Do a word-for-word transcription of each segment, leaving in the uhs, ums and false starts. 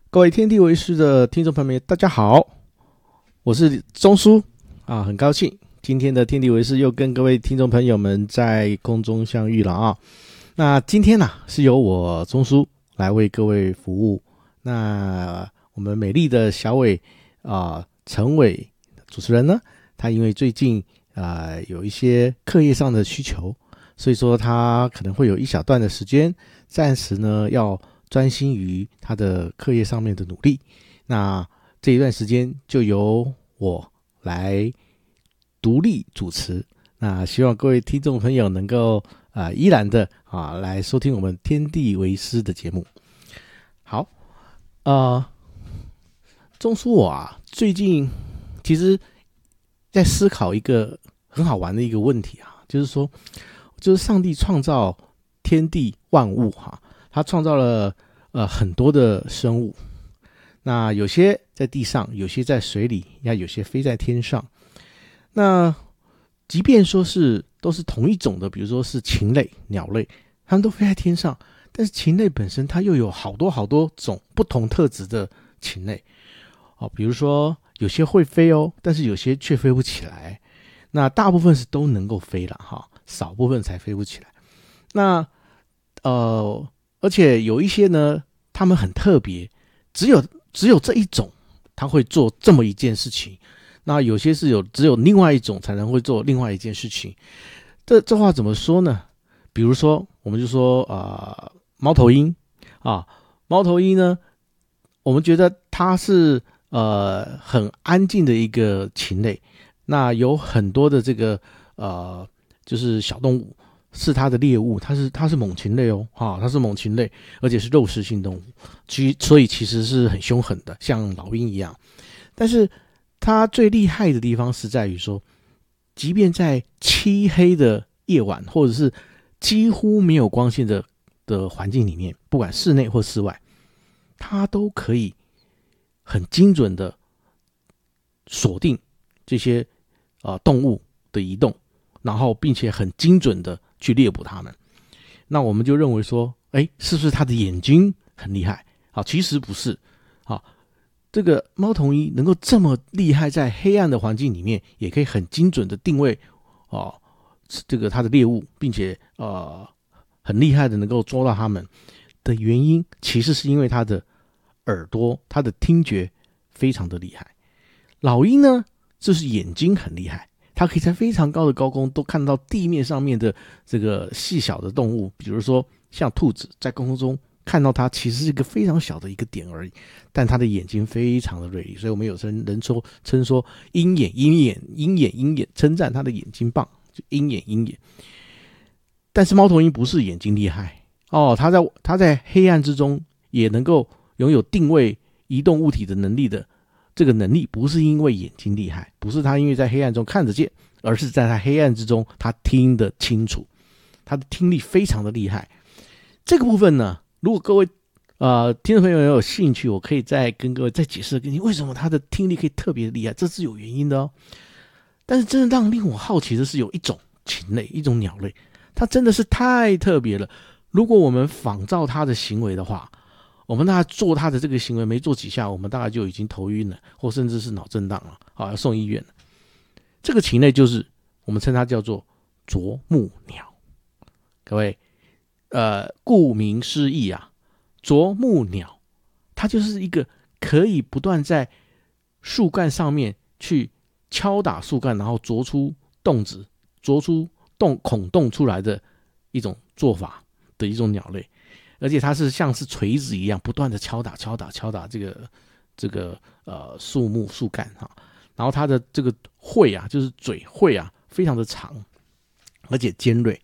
各位天地为师的听众朋友们，大家好，我是钟叔啊，很高兴今天的天地为师又跟各位听众朋友们在空中相遇了啊。那今天呢、啊、是由我钟叔来为各位服务。那我们美丽的小伟啊，陈伟主持人呢，他因为最近啊、呃、有一些课业上的需求，所以说他可能会有一小段的时间，暂时呢要专心于他的课业上面的努力。那这一段时间就由我来独立主持。那希望各位听众朋友能够啊、呃、依然的啊来收听我们天地为师的节目。好，呃，钟叔我啊最近其实在思考一个很好玩的一个问题啊，就是说，就是上帝创造天地万物哈、啊。他创造了呃很多的生物，那有些在地上，有些在水里，那有些飞在天上。那即便说是都是同一种的，比如说是禽类、鸟类，它们都飞在天上，但是禽类本身它又有好多好多种不同特质的禽类哦，比如说有些会飞哦，但是有些却飞不起来。那大部分是都能够飞了哈，少部分才飞不起来。那呃。而且有一些呢，他们很特别，只有只有这一种，他会做这么一件事情。那有些是有只有另外一种才能会做另外一件事情。这这话怎么说呢？比如说，我们就说啊、呃，猫头鹰啊，猫头鹰呢，我们觉得它是呃很安静的一个禽类。那有很多的这个呃，就是小动物。是它的猎物，它是它是猛禽类哦，哈、啊，它是猛禽类，而且是肉食性动物，其所以其实是很凶狠的，像老鹰一样。但是它最厉害的地方是在于说，即便在漆黑的夜晚，或者是几乎没有光线的的环境里面，不管室内或室外，它都可以很精准的锁定这些呃动物的移动，然后并且很精准的去猎捕它们。那我们就认为说，哎，是不是它的眼睛很厉害？好，其实不是。好，这个猫头鹰能够这么厉害，在黑暗的环境里面，也可以很精准的定位哦，这个它的猎物，并且呃很厉害的能够捉到它们的原因，其实是因为它的耳朵，它的听觉非常的厉害。老鹰呢，就是眼睛很厉害。它可以在非常高的高空都看到地面上面的这个细小的动物，比如说像兔子，在空中看到它其实是一个非常小的一个点而已，但它的眼睛非常的锐利，所以我们有人人说称说鹰眼鹰眼鹰眼鹰眼，称赞它的眼睛棒，就鹰眼鹰眼。但是猫头鹰不是眼睛厉害哦，它在它在黑暗之中也能够拥有定位移动物体的能力的。这个能力不是因为眼睛厉害，不是他因为在黑暗中看得见，而是在他黑暗之中他听得清楚，他的听力非常的厉害。这个部分呢，如果各位呃听众朋友有兴趣，我可以再跟各位再解释给你为什么他的听力可以特别厉害，这是有原因的哦。但是真的让令我好奇的是，有一种禽类，一种鸟类，它真的是太特别了。如果我们仿照它的行为的话，我们大概做他的这个行为没做几下，我们大概就已经头晕了，或甚至是脑震荡了，好，要送医院了。这个禽类就是我们称它叫做啄木鸟。各位，呃，顾名思义啊，啄木鸟它就是一个可以不断在树干上面去敲打树干，然后啄出洞子、啄出洞孔洞出来的一种做法的一种鸟类。而且它是像是锤子一样，不断的敲打、敲打、敲打这个这个呃树木树干哈，然后它的这个喙啊，就是嘴喙啊，非常的长，而且尖锐。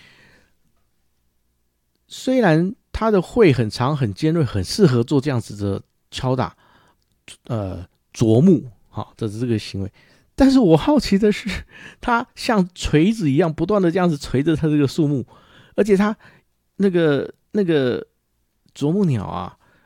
虽然它的喙很长、很尖锐，很适合做这样子的敲打，呃啄木哈，这是这个行为。但是我好奇的是，它像锤子一样，不断的这样子锤着它这个树木，而且它那个。那个啄木鸟啊，